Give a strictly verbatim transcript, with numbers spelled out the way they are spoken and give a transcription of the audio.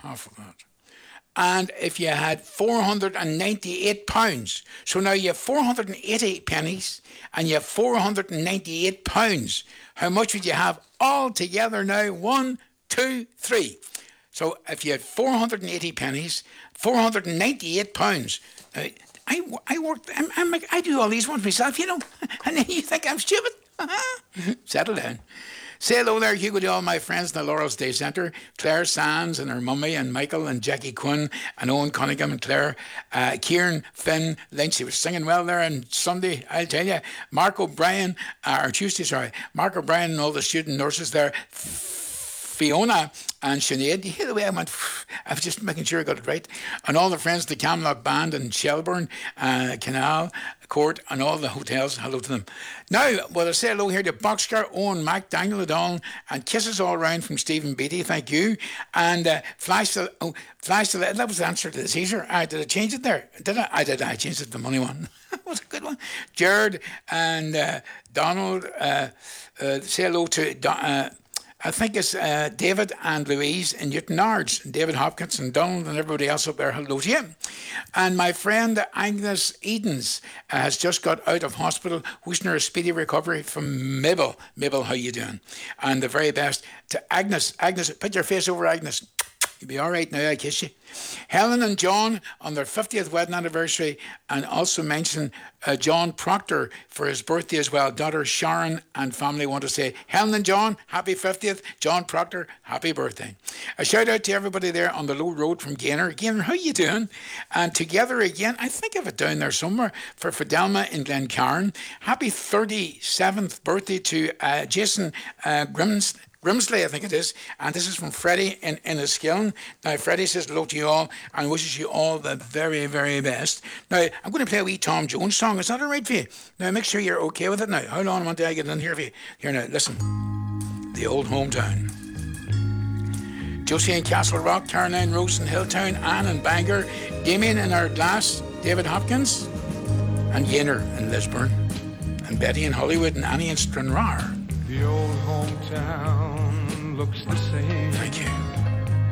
half of that. And if you had four hundred ninety-eight pounds, so now you have four hundred eighty pennies and you have four hundred ninety-eight pounds. How much would you have all together now? One, two, three. So if you had four hundred eighty pennies, four hundred ninety-eight pounds. Now, I, I work, I'm, I'm like, I do all these ones myself, you know, and then you think I'm stupid. Settle down. Say hello there, Hugo, to all my friends in the Laurels Day Centre. Claire Sands and her mummy and Michael and Jackie Quinn and Owen Cunningham and Claire. Uh, Kieran, Finn, Lynch, he was singing well there on Sunday, I'll tell you. Mark O'Brien, uh, or Tuesday, sorry. Mark O'Brien and all the student nurses there. Fiona and Sinead. You hear the way I went, I was just making sure I got it right. And all the friends, the Camlock Band and Shelburne, uh, Canal Court, and all the hotels. Hello to them. Now, well, I say hello here to Boxcar, Owen, Mac, Daniel O'Donnell, and kisses all round from Stephen Beattie. Thank you. And uh, Flash to, oh, Flash to, that was the answer to the Caesar. Uh, did I change it there? Did I? I did. I changed it to the money one. That was a good one. Jared and uh, Donald, uh, uh, say hello to Don, uh, I think it's uh, David and Louise in Newton Nards, David Hopkins and Donald and everybody else up there. Hello to you. And my friend Agnes Edens uh, has just got out of hospital. Wishing her a speedy recovery from Mabel. Mabel, how you doing? And the very best to Agnes. Agnes, put your face over Agnes. You'll be all right now, I kiss you. Helen and John on their fiftieth wedding anniversary, and also mention uh, John Proctor for his birthday as well. Daughter Sharon and family want to say, Helen and John, happy fiftieth. John Proctor, happy birthday. A shout out to everybody there on the low road from Gaynor. Gaynor, how you doing? And together again, I think I have it down there somewhere, for Fidelma in Glencairn. Happy thirty-seventh birthday to uh, Jason uh, Grims. Grimsley, I think it is, and this is from Freddie in, in Enniskillen. Now, Freddie says hello to you all and wishes you all the very, very best. Now, I'm going to play a wee Tom Jones song. Is that all right for you? Now, make sure you're okay with it now. How long until I get in here for you? Here now, listen. The Old Hometown. Josie in Castle Rock, Caroline Rose in Hilltown, Anne in Bangor, Damien in Ardglass, David Hopkins, and Gaynor in Lisburn, and Betty in Hollywood, and Annie in Stranraer. The old hometown looks the same. Thank you.